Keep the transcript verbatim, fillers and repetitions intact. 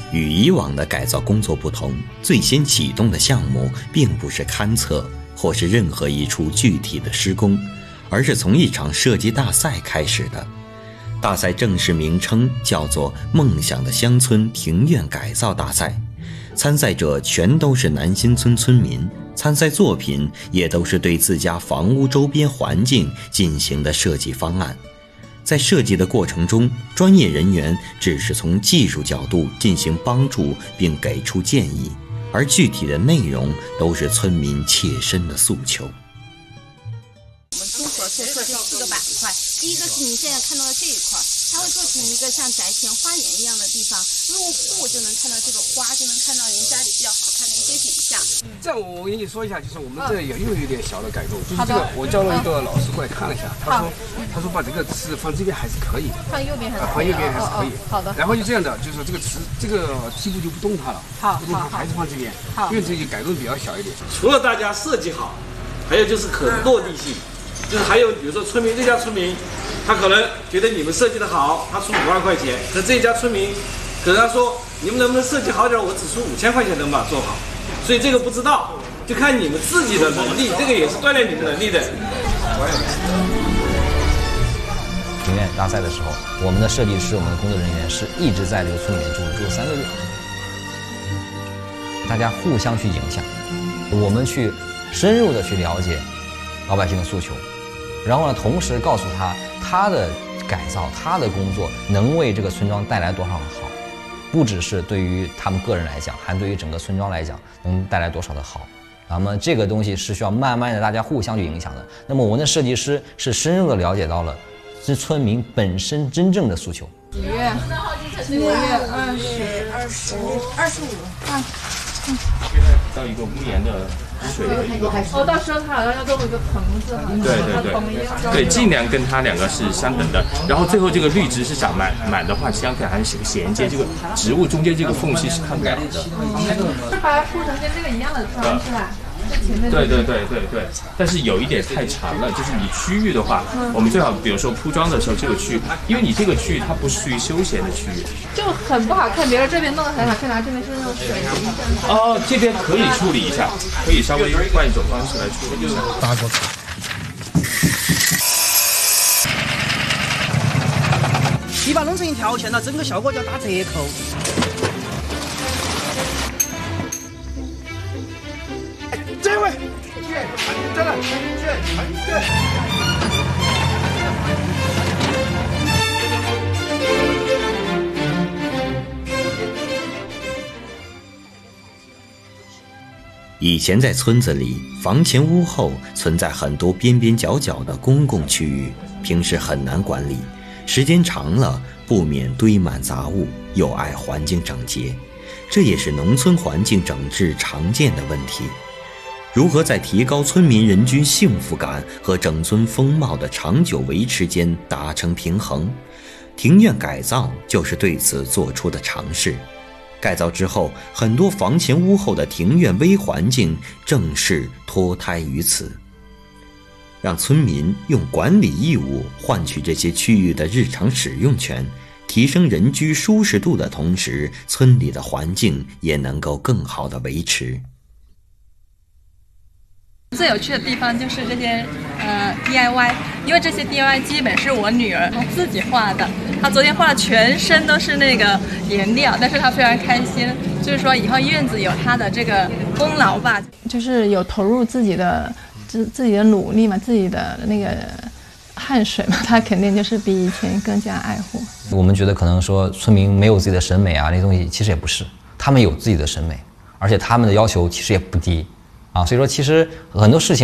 与以往的改造工作不同，最先启动的项目并不是勘测或是任何一处具体的施工，而是从一场设计大赛开始的。大赛正式名称叫做梦想的乡村庭院改造大赛，参赛者全都是南新村村民，参赛作品也都是对自家房屋周边环境进行的设计方案。在设计的过程中，专业人员只是从技术角度进行帮助并给出建议，而具体的内容都是村民切身的诉求。 我们综合设计四个板块，第一个是您现在看到的这一块，它会做成一个像宅前花园一样的地方，入户就能看到这个花，就能看到您家里比较好看的一些景象。 这样我跟你说一下，就是我们这也又有一点小的改动，就是这个我叫了一个老师过来看了一下，他说他说把这个词放这边还是可以的， 放右边还是放右边还是可以。 好的。 然后就这样的，就是这个词这个梯步就不动它了， 好， 不动它还是放这边，因为这个改动比较小一点。 除了大家设计好，还有就是可落地性。就是还有，比如说村民这家村民，他可能觉得你们设计的好，他出五万块钱，可这家村民可能他说你们能不能设计好点，我只出五千块钱能把它做好，所以这个不知道，就看你们自己的能力，这个也是锻炼你们能力的。 庭院大赛的时候，我们的设计师、我们的工作人员是一直在这个村里面住，住了三个月，大家互相去影响，我们去深入的去了解老百姓的诉求，然后呢，同时告诉他他的改造、他的工作能为这个村庄带来多少好，不只是对于他们个人来讲，还对于整个村庄来讲能带来多少的好。那么这个东西是需要慢慢的大家互相去影响的。那么我们的设计师是深入的了解到了是村民本身真正的诉求。 几月？六月二十、二十五、二十五啊。 到一个屋檐的水的一个， 哦，到时候它好像要弄一个棚子哈， 对对对，对，尽量跟它两个是相等的。然后最后这个绿植是长满满的话，相对还是衔接这个植物中间这个缝隙是看不了的。 是把它铺成跟这个一样的窗是吧？ 对对对对对，但是有一点太长了，就是你区域的话，嗯、我们最好比如说铺装的时候，这个区域，因为你这个区域它不是属于休闲的区域， 就很不好看。别人这边弄得很好看，然后这边是那种水泥这样。 哦，这边可以处理一下，可以稍微换一种方式来处理一下。 搭过去。 你把弄成一条线了，整个效果就要打折扣。 这位，很正了，很正，很正。 以前在村子里，房前屋后存在很多边边角角的公共区域，平时很难管理，时间长了不免堆满杂物，有碍环境整洁，这也是农村环境整治常见的问题。如何在提高村民人均幸福感和整村风貌的长久维持间达成平衡？庭院改造就是对此做出的尝试。改造之后，很多房前屋后的庭院微环境正是脱胎于此。让村民用管理义务换取这些区域的日常使用权，提升人居舒适度的同时，村里的环境也能够更好地维持。 最有趣的地方就是这些呃 D I Y， 因为这些 D I Y 基本是我女儿她自己画的，她昨天画的全身都是那个颜料，但是她非常开心，就是说以后院子有她的这个功劳吧，就是有投入自己的自自己的努力嘛，自己的那个汗水嘛，她肯定就是比以前更加爱护。 我们觉得可能说村民没有自己的审美啊，那些东西其实也不是，他们有自己的审美，而且他们的要求其实也不低。啊，所以说其实很多事情